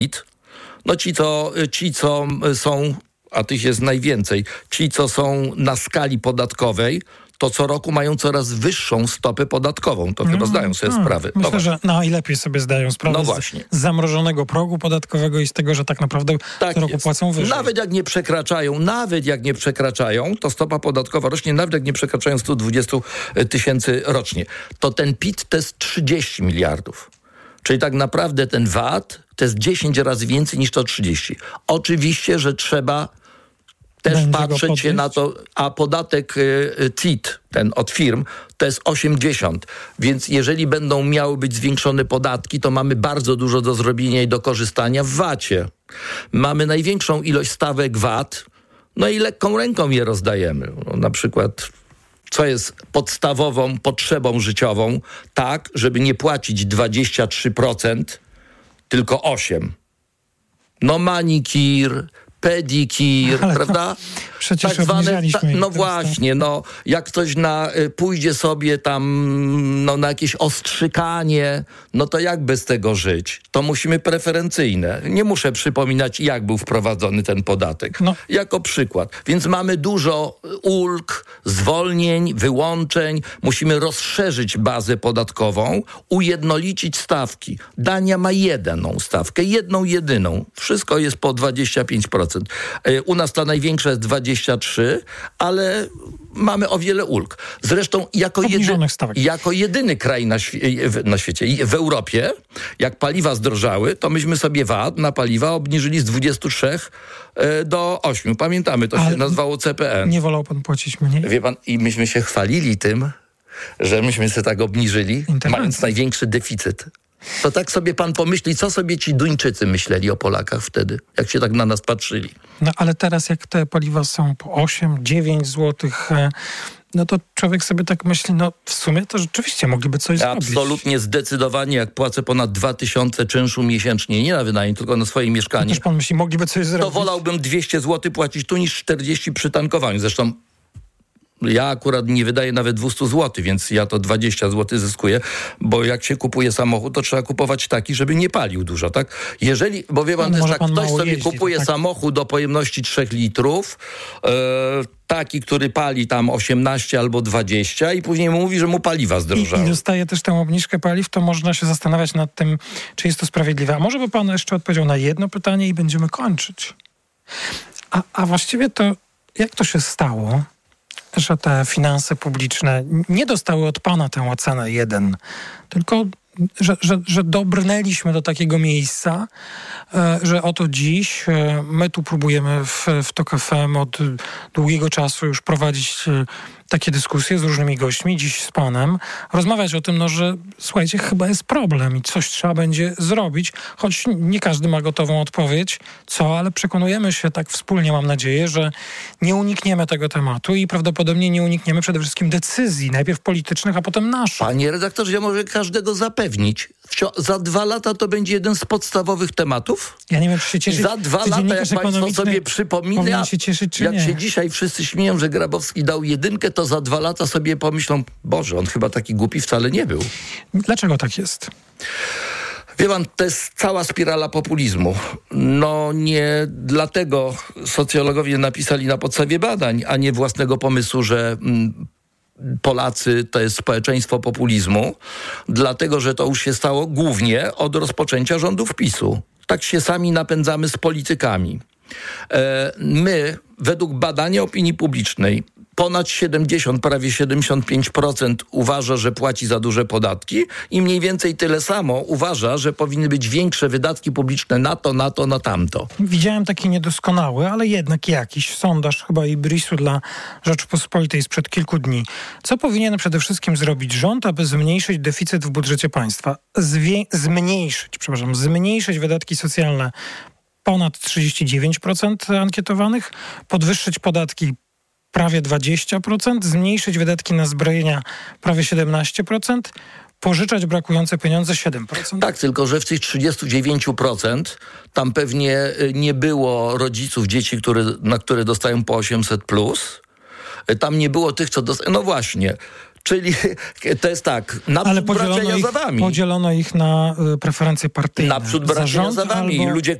No ci, co są, a tych jest najwięcej, ci, co są na skali podatkowej, to co roku mają coraz wyższą stopę podatkową. To chyba zdają sobie sprawę. Myślę, że najlepiej sobie zdają sprawę z zamrożonego progu podatkowego i z tego, że tak naprawdę co roku płacą wyżej. Nawet jak nie przekraczają, to stopa podatkowa rośnie, nawet jak nie przekraczają 120 tysięcy rocznie. To ten PIT to jest 30 miliardów. Czyli tak naprawdę ten VAT to jest 10 razy więcej niż to 30. Oczywiście, że trzeba też patrzeć się na to, a podatek CIT, ten od firm, to jest 80. Więc jeżeli będą miały być zwiększone podatki, to mamy bardzo dużo do zrobienia i do korzystania w VAT-ie. Mamy największą ilość stawek VAT, no i lekką ręką je rozdajemy. No, na przykład, co jest podstawową potrzebą życiową, tak, żeby nie płacić 23%, tylko 8%. No manikir, pedikir, prawda? Przecież tak zwane, no właśnie, no jak ktoś pójdzie sobie tam na jakieś ostrzykanie, no to jak bez tego żyć? To musimy preferencyjne. Nie muszę przypominać, jak był wprowadzony ten podatek. Jako przykład. Więc mamy dużo ulg, zwolnień, wyłączeń. Musimy rozszerzyć bazę podatkową, ujednolicić stawki. Dania ma jedną stawkę, jedną jedyną. Wszystko jest po 25%. U nas ta największa jest 23%, ale mamy o wiele ulg. Zresztą jako jedyny kraj na świecie, w Europie, jak paliwa zdrożały, to myśmy sobie VAT na paliwa obniżyli z 23 do 8. Pamiętamy, to się nazywało CPN. Nie wolał pan płacić mniej? Wie pan, i myśmy się chwalili tym, że myśmy sobie tak obniżyli, mając największy deficyt. To tak sobie pan pomyśli, co sobie ci Duńczycy myśleli o Polakach wtedy, jak się tak na nas patrzyli. No ale teraz jak te paliwa są po 8-9 złotych, no to człowiek sobie tak myśli, no w sumie to rzeczywiście mogliby coś zrobić. Absolutnie, zdecydowanie, jak płacę ponad 2000 czynszu miesięcznie, nie na wynajem, tylko na swoje mieszkanie. To też pan myśli, mogliby coś zrobić? To wolałbym 200 zł płacić tu niż 40 przy tankowaniu. Zresztą ja akurat nie wydaję nawet 200 zł, więc ja to 20 zł zyskuję, bo jak się kupuje samochód, to trzeba kupować taki, żeby nie palił dużo, tak? Bo wie pan, ktoś sobie kupuje samochód do pojemności 3 litrów, taki, który pali tam 18 albo 20 i później mówi, że mu paliwa zdrożały. I dostaje też tę obniżkę paliw, to można się zastanawiać nad tym, czy jest to sprawiedliwe. A może by pan jeszcze odpowiedział na jedno pytanie i będziemy kończyć. A właściwie to jak to się stało, że te finanse publiczne nie dostały od pana tę ocenę 1, tylko że dobrnęliśmy do takiego miejsca, że oto dziś my tu próbujemy w TOK FM od długiego czasu już prowadzić takie dyskusje z różnymi gośćmi, dziś z panem, rozmawiać o tym, no, że słuchajcie, chyba jest problem i coś trzeba będzie zrobić, choć nie każdy ma gotową odpowiedź, ale przekonujemy się tak wspólnie, mam nadzieję, że nie unikniemy tego tematu i prawdopodobnie nie unikniemy przede wszystkim decyzji, najpierw politycznych, a potem naszych. Panie redaktorze, ja mogę każdego zapewnić. Za 2 lata to będzie jeden z podstawowych tematów. Ja nie wiem, czy się cieszyć. Za 2 lata, jak państwo sobie przypomina, się cieszyć, czy jak nie. się dzisiaj wszyscy śmieją, że Grabowski dał 1, to za 2 lata sobie pomyślą, Boże, on chyba taki głupi wcale nie był. Dlaczego tak jest? Wie pan, to jest cała spirala populizmu. No nie dlatego socjologowie napisali na podstawie badań, a nie własnego pomysłu, że Polacy to jest społeczeństwo populizmu, dlatego, że to już się stało głównie od rozpoczęcia rządów PiS-u. Tak się sami napędzamy z politykami. My, według badania opinii publicznej, ponad 70, prawie 75% uważa, że płaci za duże podatki i mniej więcej tyle samo uważa, że powinny być większe wydatki publiczne na tamto. Widziałem taki niedoskonały, ale jednak jakiś sondaż chyba Ibrisu dla Rzeczypospolitej sprzed kilku dni. Co powinien przede wszystkim zrobić rząd, aby zmniejszyć deficyt w budżecie państwa? Zmniejszyć wydatki socjalne ponad 39% ankietowanych, podwyższyć podatki prawie 20%, zmniejszyć wydatki na zbrojenia prawie 17%, pożyczać brakujące pieniądze 7%. Tak, tylko że w tych 39% tam pewnie nie było rodziców dzieci, które dostają po 800+. Tam nie było tych, co dostają. No właśnie, Czyli to jest tak, naprzód bracia Jazawami. Podzielono ich na preferencje partyjne. Naprzód bracia Jazawami. Albo... Ludzie,